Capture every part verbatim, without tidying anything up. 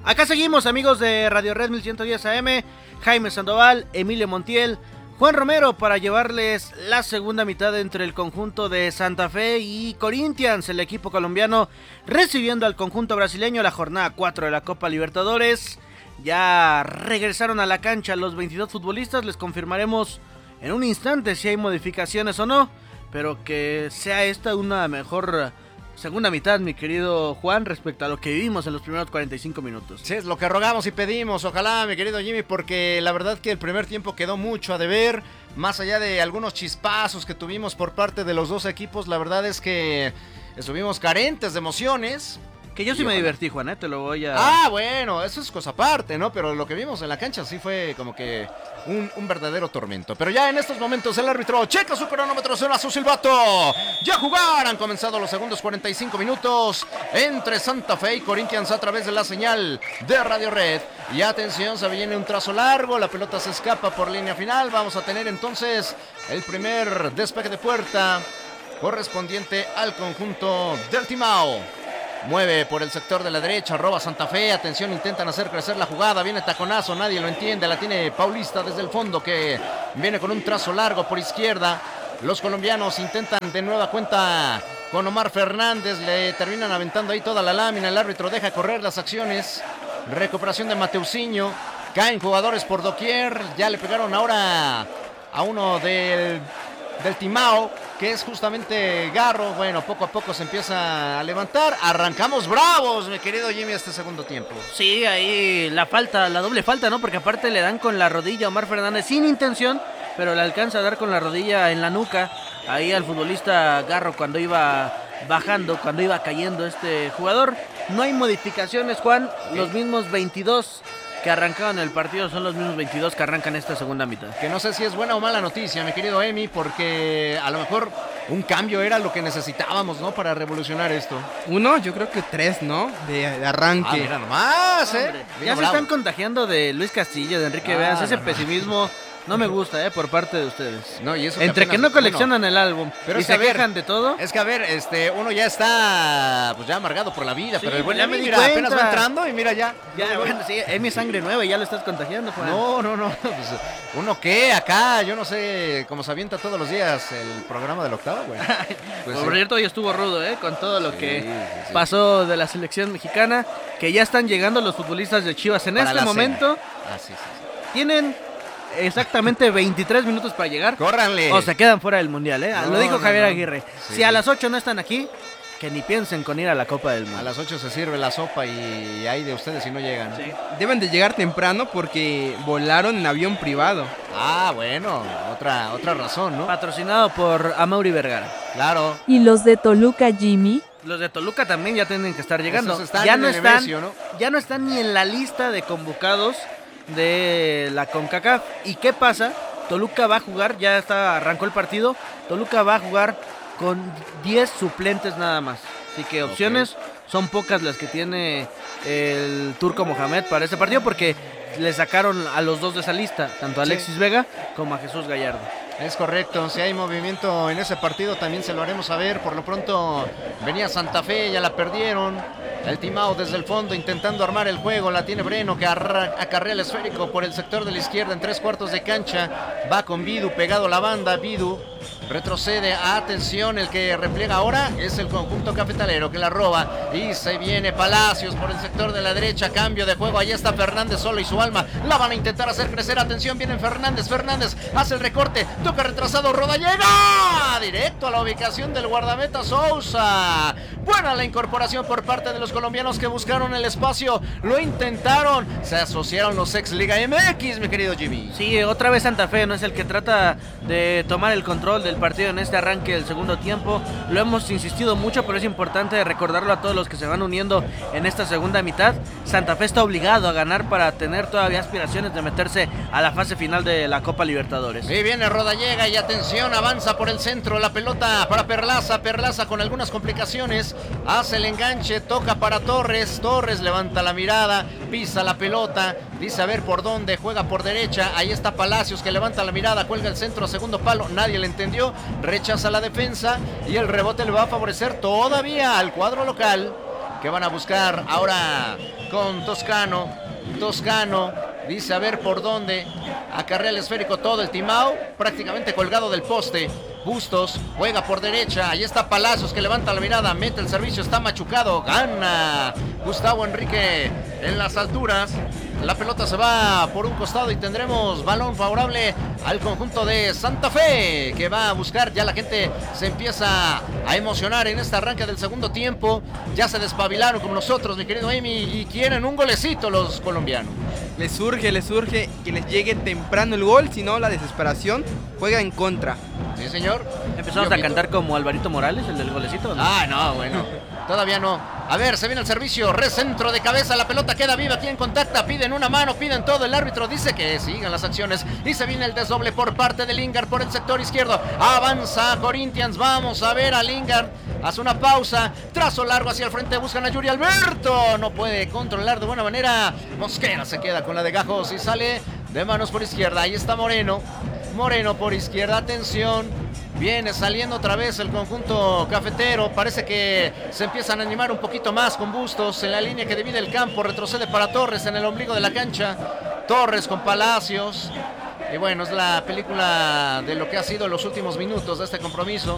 Acá seguimos, amigos de Radio Red mil ciento diez A M, Jaime Sandoval, Emilio Montiel, Juan Romero, para llevarles la segunda mitad entre el conjunto de Santa Fe y Corinthians, el equipo colombiano recibiendo al conjunto brasileño, la jornada cuatro de la Copa Libertadores. Ya regresaron a la cancha los veintidós futbolistas, les confirmaremos en un instante si hay modificaciones o no, pero que sea esta una mejor segunda mitad, mi querido Juan, respecto a lo que vivimos en los primeros cuarenta y cinco minutos. Sí, es lo que rogamos y pedimos, ojalá, mi querido Jimmy, porque la verdad que el primer tiempo quedó mucho a deber, más allá de algunos chispazos que tuvimos por parte de los dos equipos, la verdad es que estuvimos carentes de emociones. Que yo sí me divertí, Juan, ¿eh? Te lo voy a... Ah, bueno, eso es cosa aparte, ¿no? Pero lo que vimos en la cancha sí fue como que un, un verdadero tormento. Pero ya en estos momentos el árbitro checa su cronómetro, suena su silbato. Ya jugar, han comenzado los segundos cuarenta y cinco minutos entre Santa Fe y Corinthians a través de la señal de Radio Red. Y atención, se viene un trazo largo, la pelota se escapa por línea final. Vamos a tener entonces el primer despegue de puerta correspondiente al conjunto del Timao. Mueve por el sector de la derecha, roba Santa Fe, atención, intentan hacer crecer la jugada, viene taconazo, nadie lo entiende, la tiene Paulista desde el fondo que viene con un trazo largo por izquierda. Los colombianos intentan de nueva cuenta con Omar Fernández, le terminan aventando ahí toda la lámina, el árbitro deja correr las acciones, recuperación de Mateusinho, caen jugadores por doquier, ya le pegaron ahora a uno del, del Timao, que es justamente Garro. Bueno, poco a poco se empieza a levantar. Arrancamos bravos, mi querido Jimmy, este segundo tiempo. Sí, ahí la falta, la doble falta, ¿no? Porque aparte le dan con la rodilla a Omar Fernández sin intención, pero le alcanza a dar con la rodilla en la nuca ahí al futbolista Garro cuando iba bajando, cuando iba cayendo este jugador. No hay modificaciones, Juan. ¿Qué? Los mismos veintidós que arrancaron el partido son los mismos veintidós que arrancan esta segunda mitad. Que no sé si es buena o mala noticia, mi querido Emi, porque a lo mejor un cambio era lo que necesitábamos, ¿no? Para revolucionar esto. Uno, yo creo que tres, ¿no? De, de arranque. Ah, mira nomás, ¿eh? Hombre, ya se bravo. Están contagiando de Luis Castillo, de Enrique ah, Veas, ese no, pesimismo... No me gusta, eh, por parte de ustedes. No, y eso que Entre apenas, que no coleccionan bueno, el álbum pero y se ver, quejan de todo. Es que a ver, este, uno ya está pues ya amargado por la vida, sí, pero el buen ya me mira, cuenta. apenas va entrando y mira ya. Ya, bueno, sí, es mi sangre nueva y ya lo estás contagiando, Juan. No, no, no. Pues, ¿uno qué? Acá, yo no sé, cómo se avienta todos los días el programa del octavo, güey. Pues por sí. Cierto, hoy estuvo rudo, eh, con todo lo sí, que sí, sí. pasó de la selección mexicana, que ya están llegando los futbolistas de Chivas en para este momento. Ah, sí, sí, sí. Tienen exactamente veintitrés minutos para llegar. ¡Córranle! O se quedan fuera del mundial, ¿eh? No, lo dijo Javier no, no. Aguirre. Sí. Si a las ocho no están aquí, que ni piensen con ir a la Copa del Mundo. A las ocho se sirve la sopa y hay de ustedes si no llegan. Sí. Deben de llegar temprano porque volaron en avión privado. Ah, bueno, otra, otra razón, ¿no? Patrocinado por Amaury Vergara. Claro. ¿Y los de Toluca, Jimmy? Los de Toluca también ya tienen que estar llegando. Están ya no están, Nemesio, ¿no? ya no están ni en la lista de convocados de la CONCACAF. ¿Y qué pasa? Toluca va a jugar, ya está, arrancó el partido. Toluca va a jugar con diez suplentes nada más. Así que opciones okay. son pocas las que tiene el Turco Mohamed para este partido, porque le sacaron a los dos de esa lista, tanto a Alexis sí. Vega como a Jesús Gallardo. Es correcto, si hay movimiento en ese partido también se lo haremos saber. Por lo pronto venía Santa Fe, ya la perdieron. El Timao desde el fondo intentando armar el juego, la tiene Breno que acarrea el esférico por el sector de la izquierda en tres cuartos de cancha. Va con Vidu pegado a la banda, Vidu retrocede, atención, el que repliega ahora es el conjunto cafetalero que la roba y se viene Palacios por el sector de la derecha, cambio de juego, ahí está Fernández solo y su alma, la van a intentar hacer crecer, atención, viene Fernández, Fernández hace el recorte, toca retrasado, Roda, llega directo a la ubicación del guardameta Sousa. Buena la incorporación por parte de los colombianos que buscaron el espacio, lo intentaron, se asociaron los ex Liga M X, mi querido Jimmy. Sí, otra vez Santa Fe, no es el que trata de tomar el control del partido en este arranque del segundo tiempo. Lo hemos insistido mucho, pero es importante recordarlo a todos los que se van uniendo en esta segunda mitad. Santa Fe está obligado a ganar para tener todavía aspiraciones de meterse a la fase final de la Copa Libertadores. Y viene Roda, llega y atención, avanza por el centro, la pelota para Perlaza, Perlaza con algunas complicaciones, hace el enganche, toca para Torres, Torres levanta la mirada, pisa la pelota, dice a ver por dónde, juega por derecha, ahí está Palacios que levanta la mirada, cuelga el centro, segundo palo, nadie le entendió, rechaza la defensa y el rebote le va a favorecer todavía al cuadro local, que van a buscar ahora con Toscano. Toscano dice a ver por dónde. Acarrea el esférico todo el Timao, prácticamente colgado del poste. Bustos juega por derecha, ahí está Palacios que levanta la mirada, mete el servicio, está machucado, gana Gustavo Enrique en las alturas. La pelota se va por un costado y tendremos balón favorable al conjunto de Santa Fe, que va a buscar. Ya la gente se empieza a emocionar en este arranque del segundo tiempo. Ya se despabilaron como nosotros, mi querido Emi, y quieren un golecito los colombianos. Les surge, les surge que les llegue temprano el gol, si no la desesperación juega en contra. Sí, señor. Empezamos a cantar como Alvarito Morales, el del golecito, ¿no? Ah, no, bueno. Todavía no. A ver, se viene el servicio. Recentro de cabeza. La pelota queda viva. Quien contacta. Piden una mano. Piden todo. El árbitro dice que sigan las acciones. Y se viene el desdoble por parte de Lingard por el sector izquierdo. Avanza Corinthians. Vamos a ver a Lingard. Hace una pausa. Trazo largo hacia el frente. Buscan a Yuri Alberto. No puede controlar de buena manera. Mosquera se queda con la de Gajos y sale de manos por izquierda. Ahí está Moreno. Moreno por izquierda. Atención. Viene saliendo otra vez el conjunto cafetero. Parece que se empiezan a animar un poquito más con Bustos en la línea que divide el campo. Retrocede para Torres en el ombligo de la cancha. Torres con Palacios. Y bueno, es la película de lo que ha sido los últimos minutos de este compromiso.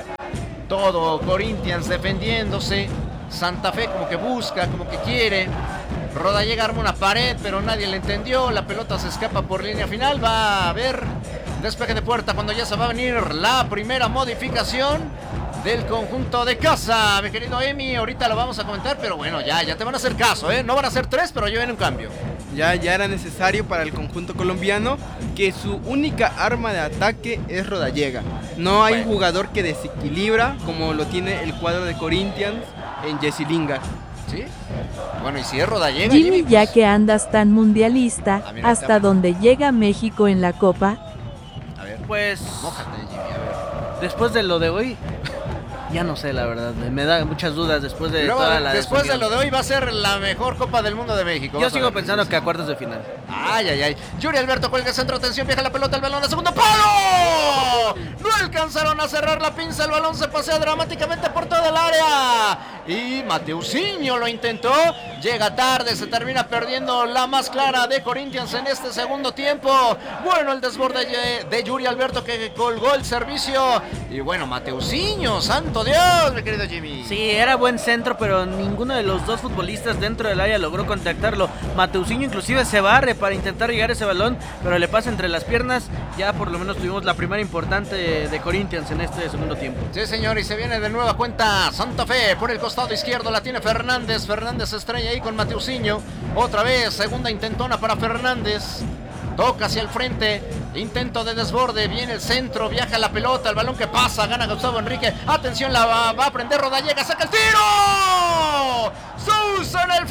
Todo Corinthians defendiéndose. Santa Fe como que busca, como que quiere. Rodallega arma una pared, pero nadie le entendió. La pelota se escapa por línea final. Va a haber despeje de puerta cuando ya se va a venir la primera modificación del conjunto de casa. Mi querido Emi, ahorita lo vamos a comentar, pero bueno, ya, ya te van a hacer caso, ¿eh? No van a ser tres, pero ya viene un cambio. Ya, ya era necesario para el conjunto colombiano que su única arma de ataque es Rodallega. No hay Bueno. jugador que desequilibra como lo tiene el cuadro de Corinthians en Jesse Lingard. ¿Sí? Bueno, y si es Rodallega, Jimmy, Jimmy, ya pues, que andas tan mundialista, Ah, mira, ¿hasta está bueno. dónde llega México en la Copa? a ver, Pues mójate, Jimmy, a ver. después de lo de hoy, ya no sé, la verdad. Me da muchas dudas después de Luego, toda la después de desunión. lo de hoy va a ser la mejor Copa del Mundo de México. Yo Vas a sigo ver. pensando que a cuartos de final. Ay, ay, ay. Yuri Alberto cuelga el centro, atención, viaja la pelota, el balón de segundo palo. No alcanzaron a cerrar la pinza, el balón se pasea dramáticamente por toda el área. Y Mateusinho lo intentó, llega tarde, se termina perdiendo la más clara de Corinthians en este segundo tiempo. Bueno, el desborde de, de Yuri Alberto que colgó el servicio. Y bueno, Mateusinho, santo Dios, mi querido Jimmy. Sí, era buen centro, pero ninguno de los dos futbolistas dentro del área logró contactarlo. Mateusinho inclusive se barre para intentar llegar a ese balón, pero le pasa entre las piernas. Ya por lo menos tuvimos la primera importante de, de Corinthians en este segundo tiempo. Sí, señor, y se viene de nueva cuenta Santa Fe por el costado izquierdo, la tiene Fernández. Fernández estrella ahí con Mateusinho. Otra vez, segunda intentona para Fernández. Toca hacia el frente, intento de desborde, viene el centro, viaja la pelota, el balón que pasa, gana Gustavo Enrique. Atención, la va, va a prender Rodallega, saca el tiro. Sousa en el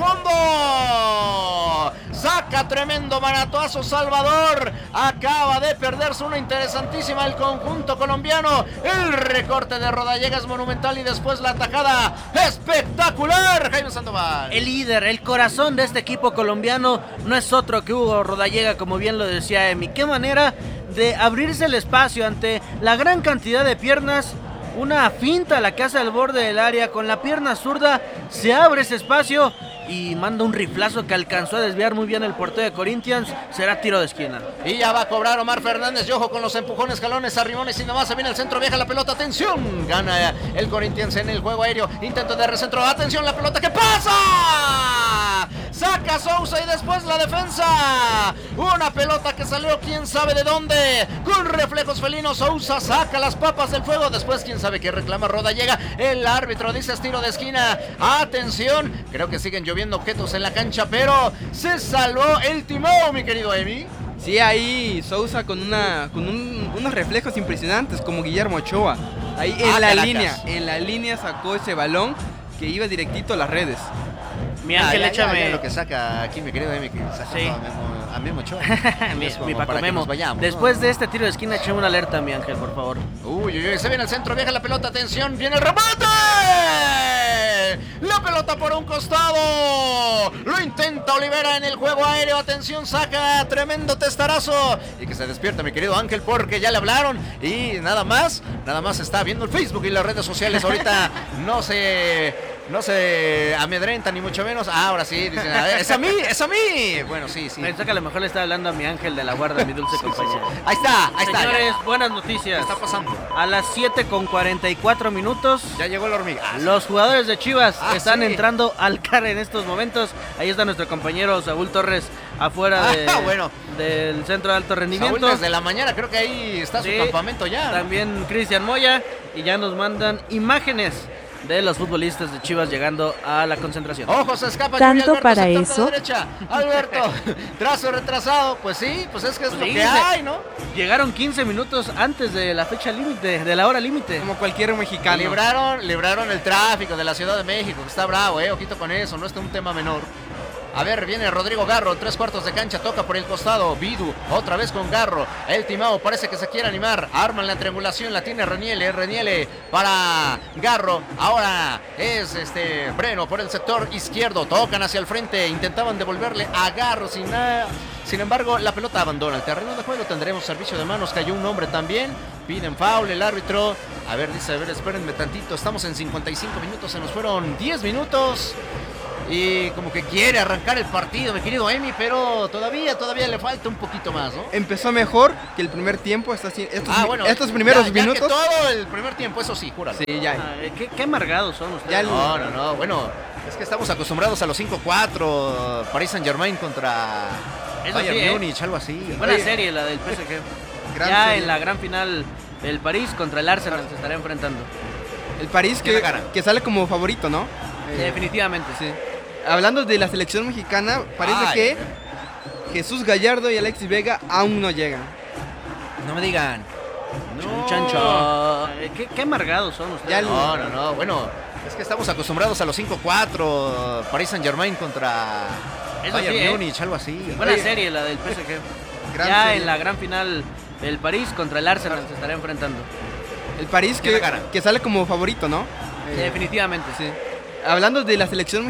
fondo. Saca tremendo manatoazo Salvador. Acaba de perderse una interesantísima el conjunto colombiano. El recorte de Rodallega es monumental y después la atajada espectacular. Jaime Sandoval. El líder, el corazón de este equipo colombiano no es otro que Hugo Rodallega, como bien lo decía Emi. Qué manera de abrirse el espacio ante la gran cantidad de piernas. Una finta la que hace al borde del área con la pierna zurda, se abre ese espacio y manda un riflazo que alcanzó a desviar muy bien el portero de Corinthians. Será tiro de esquina. Y ya va a cobrar Omar Fernández. Y ojo con los empujones, jalones, arrimones y nomás se viene el centro, viaja la pelota. Atención, gana el Corinthians en el juego aéreo. Intento de recentro. Atención, la pelota que pasa. Saca Sousa y después la defensa. Una pelota que salió quién sabe de dónde. Con reflejos felinos, Sousa saca las papas del fuego. Después quién sabe qué reclama Rodallega. El árbitro dice es tiro de esquina. Atención, creo que siguen lloviendo objetos en la cancha, pero se salvó el timón, mi querido Emi. Sí, ahí Sousa con una con un- unos reflejos impresionantes como Guillermo Ochoa. Ahí en Ah, la Caracas. línea, en la línea sacó ese balón que iba directito a las redes. Mi Ángel, Ah, ya, ya, échame. ya lo que saca aquí, mi querido Emi, que saca Sí. a Memo, a Memo Ochoa. mi, Es como mi Paco para que Memo. nos vayamos, Después ¿no? de este tiro de esquina, eché una alerta, mi Ángel, por favor. Uy, uy, uy, se viene el centro, viaja la pelota, atención, viene el remate. La pelota por un costado. Lo intenta Olivera en el juego aéreo, atención, saca tremendo testarazo. Y que se despierta, mi querido Ángel, porque ya le hablaron. Y nada más, nada más está viendo el Facebook y las redes sociales. Ahorita no se no se amedrentan ni mucho menos. Ah, ahora sí, dicen, a ver, es a mí, es a mí. Bueno, sí, sí. Pensé que a lo mejor le estaba hablando a mi ángel de la guarda, mi dulce compañero. Ahí está, ahí está. Señores, ya. buenas ¿Qué noticias. está pasando? A las siete con cuarenta y cuatro minutos, Ya llegó la hormiga. Ah, sí. los jugadores de Chivas Ah, están sí. entrando al C A R en estos momentos. Ahí está nuestro compañero Saúl Torres afuera de- Ah, bueno. del centro de alto rendimiento. Saúl, desde la mañana creo que ahí está Sí, su campamento ya. También Cristian Moya, y ya nos mandan imágenes de los futbolistas de Chivas llegando a la concentración. Ojo, se escapa ¿Tanto Yuri Alberto, para sector de eso? la derecha. Alberto, trazo retrasado. Pues sí, pues es que es Pues lo sí, que se- hay, ¿no? Llegaron quince minutos antes de la fecha límite, de la hora límite. Como cualquier mexicano. Libraron, libraron el tráfico de la Ciudad de México, que está bravo, eh, ojito con eso, no es un tema menor. A ver, viene Rodrigo Garro, tres cuartos de cancha, toca por el costado, Vidu, otra vez con Garro, el Timao parece que se quiere animar, arman la triangulación, la tiene Reniele, Reniele para Garro, ahora es este Breno por el sector izquierdo, tocan hacia el frente, intentaban devolverle a Garro sin nada, sin embargo la pelota abandona el terreno de juego, tendremos servicio de manos, cayó un hombre también, piden foul el árbitro, a ver, dice, a ver, espérenme tantito, estamos en cincuenta y cinco minutos, se nos fueron diez minutos. Y como que quiere arrancar el partido, mi querido Emi, pero todavía, todavía le falta un poquito más, ¿no? Empezó mejor que el primer tiempo. Estos, estos, Ah, bueno, estos primeros ya, ya minutos. que todo el primer tiempo, eso sí, júralo. Sí, ya. Ah, ¿qué, qué amargados son ustedes. Ya No, no, no, bueno, es que estamos acostumbrados a los cinco cuatro, Paris Saint Germain contra Eso Bayern sí, ¿eh? Múnich, algo así. Buena Oye. serie la del P S G. Gran ya serie. en la gran final, el París contra el Arsenal se estará enfrentando. El París ¿Quién que, la gana? que sale como favorito, ¿no? Eh, Definitivamente. Sí. Hablando de la selección mexicana, parece Ay. que Jesús Gallardo y Alexis Vega aún no llegan. No me digan. Chan, chan, chan. Eh, ¿Qué, qué amargados son ustedes. Ya No, no, no, bueno, es que estamos acostumbrados a los cinco cuatro, Paris Saint Germain contra Eso Bayern sí, ¿eh? Múnich, algo así. Buena Oye. serie la del P S G. Gran ya serie. en la gran final, el París contra el Arsenal se estará enfrentando. El París ¿Quién que, la gana? que sale como favorito, ¿no? Eh, Definitivamente. sí. Hablando de la selección